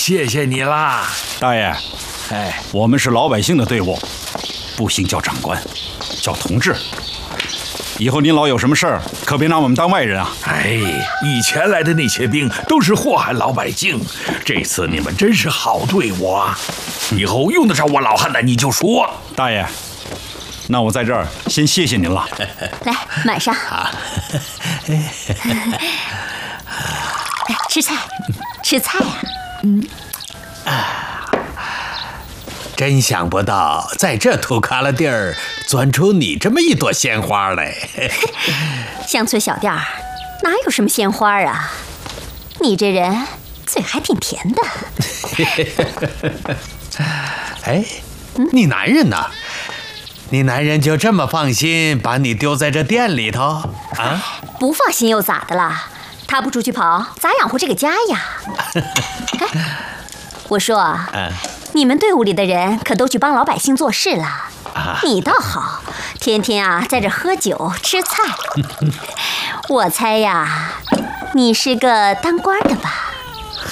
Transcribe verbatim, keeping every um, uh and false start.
谢谢你啦， 大爷。哎，我们是老百姓的队伍，不行叫长官，叫同志。以后您老有什么事儿，可别拿我们当外人啊！ 哎，以前来的那些兵都是祸害老百姓，这次你们真是好对我啊！以后用得着我老汉的你就说。 大爷，那我在这儿先谢谢您了。 来，满上。来吃菜，吃菜啊！嗯。 真想不到，在这土旮旯地儿钻出你这么一朵鲜花来。 乡村小店儿哪有什么鲜花啊？你这人嘴还挺甜的。 哎，你男人呢？你男人就这么放心把你丢在这店里头啊？ 不放心又咋的啦？他不出去跑，咋养活这个家呀？哎，我说，嗯。你们队伍里的人可都去帮老百姓做事了，啊、你倒好，天天啊在这喝酒吃菜。我猜呀，你是个当官的吧？